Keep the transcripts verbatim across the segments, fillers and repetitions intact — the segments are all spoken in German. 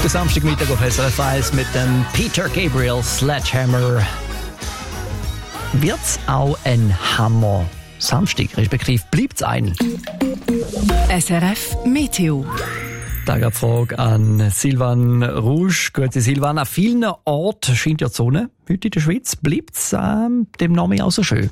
Der Samstagmittag auf S R F eins mit dem Peter Gabriel Sledgehammer. Wird's auch ein Hammer Samstag, respektive bleibt's ein? S R F Meteo. Frage an Silvan Rouge. Grüezi Silvan, an vielen Orten scheint ja die Sonne. Heute in der Schweiz bleibt es ähm, dem Nachmittag auch so schön.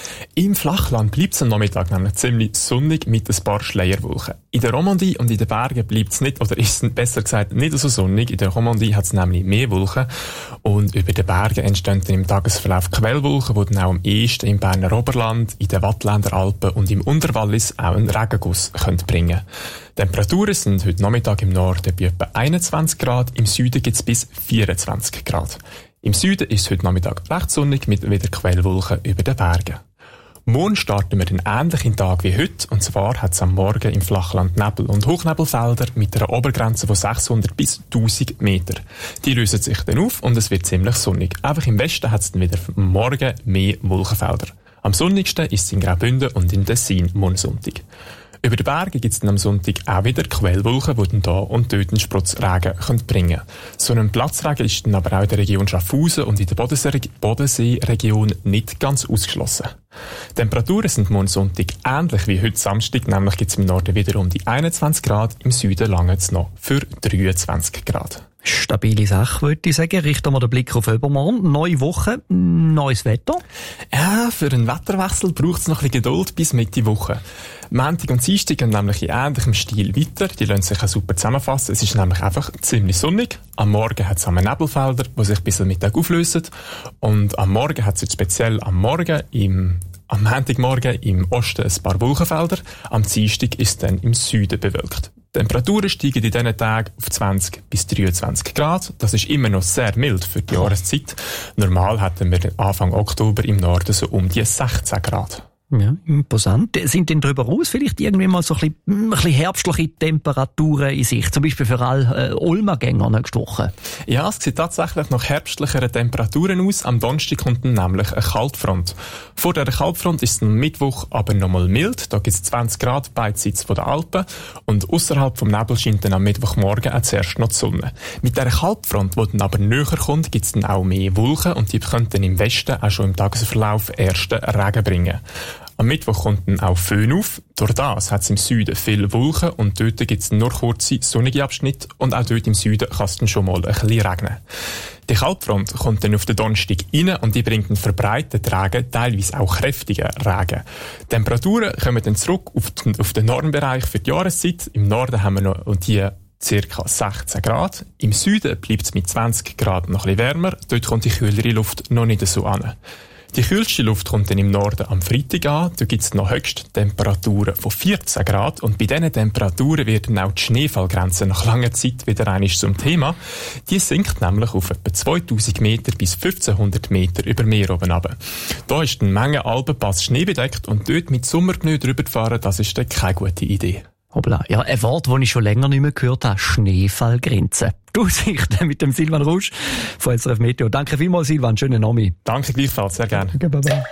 Im Flachland bleibt es am Nachmittag nämlich ziemlich sonnig mit ein paar Schleierwolken. In der Romandie und in den Bergen bleibt es nicht, oder ist es besser gesagt nicht so sonnig. In der Romandie hat es nämlich mehr Wolken und über den Bergen entstehen dann im Tagesverlauf Quellwolken, die dann auch am ehesten im Berner Oberland, in den Wattländer Alpen und im Unterwallis auch einen Regenguss können bringen. Die Temperaturen sind heute Nachmittag im Norden bei etwa einundzwanzig Grad, im Süden gibt es bis vierundzwanzig Grad. Im Süden ist es heute Nachmittag recht sonnig mit wieder Quellwolken über den Bergen. Morgen starten wir einen ähnlichen Tag wie heute, und zwar hat es am Morgen im Flachland Nebel- und Hochnebelfelder mit einer Obergrenze von sechshundert bis tausend Meter. Die lösen sich dann auf und es wird ziemlich sonnig. Einfach im Westen hat es dann wieder am Morgen mehr Wolkenfelder. Am sonnigsten ist es in Graubünden und in Tessin morgen Sonntag. Über den Bergen gibt es dann am Sonntag auch wieder Quellwolken, die dann da und dort einen Sprotzregen bringen können. So ein Platzregen ist dann aber auch in der Region Schaffhausen und in der Bodenseeregion nicht ganz ausgeschlossen. Die Temperaturen sind morgen Sonntag ähnlich wie heute Samstag, nämlich gibt es im Norden wieder um die einundzwanzig Grad, im Süden lange es noch für dreiundzwanzig Grad. Stabile Sache, würde ich sagen. Richten wir den Blick auf übermorgen. Neue Woche, neues Wetter. Ja, für einen Wetterwechsel braucht es noch ein bisschen Geduld bis Mitte Woche. Montag und Dienstag gehen nämlich in ähnlichem Stil weiter. Die lassen sich auch super zusammenfassen. Es ist nämlich einfach ziemlich sonnig. Am Morgen hat es Nebelfelder, die sich bis am Mittag auflösen. Und am Morgen hat es jetzt speziell am Morgen im Am Montagmorgen im Osten ein paar Wolkenfelder. Am Dienstag ist es dann im Süden bewölkt. Die Temperaturen steigen in diesen Tagen auf zwanzig bis dreiundzwanzig Grad. Das ist immer noch sehr mild für die Jahreszeit. Normal hatten wir Anfang Oktober im Norden so um die sechzehn Grad. Ja, imposant. Sind denn darüber raus vielleicht irgendwie mal so ein bisschen, ein bisschen herbstliche Temperaturen in sich? Zum Beispiel für alle äh, Ulmer-Gänger nächste Woche. Ja, es sieht tatsächlich nach herbstlicheren Temperaturen aus. Am Donnerstag kommt dann nämlich eine Kaltfront. Vor der Kaltfront ist es am Mittwoch aber nochmal mild. Da gibt es zwanzig Grad beidseits von den Alpen. Und außerhalb vom Nebel scheint dann am Mittwochmorgen auch zuerst noch die Sonne. Mit der Kaltfront, die dann aber näher kommt, gibt es dann auch mehr Wolken und die könnten im Westen auch schon im Tagesverlauf ersten Regen bringen. Am Mittwoch kommt dann auch Föhn auf. Durch das hat es im Süden viele Wolken und dort gibt es nur kurze sonnige Abschnitte und auch dort im Süden kann es dann schon mal ein bisschen regnen. Die Kaltfront kommt dann auf den Donnerstag rein und die bringt einen verbreiteten Regen, teilweise auch kräftigen Regen. Die Temperaturen kommen dann zurück auf den, auf den Normbereich für die Jahreszeit. Im Norden haben wir noch die ca. sechzehn Grad. Im Süden bleibt es mit zwanzig Grad noch ein bisschen wärmer. Dort kommt die kühlere Luft noch nicht so an. Die kühlste Luft kommt dann im Norden am Freitag an. Da gibt es noch höchste Temperaturen von vierzehn Grad. Und bei diesen Temperaturen wird dann auch die Schneefallgrenze nach langer Zeit wieder einmal zum Thema. Die sinkt nämlich auf etwa zweitausend Meter bis fünfzehnhundert Meter über Meer oben runter. Da ist eine Menge Alpenpass schneebedeckt und dort mit Sommerpneu drüber fahren, das ist dann keine gute Idee. Hoppla. Ja, ein Wort, das ich schon länger nicht mehr gehört habe. Schneefallgrenze. Die Aussichten mit dem Silvan Rouge von S R F Meteo. Danke vielmals, Silvan. Schönen Nami. Danke gleichfalls. Sehr gerne. Okay, bye bye.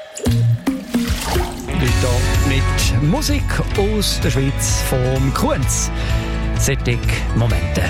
Weiter mit Musik aus der Schweiz vom Kunz. Sättig Momente.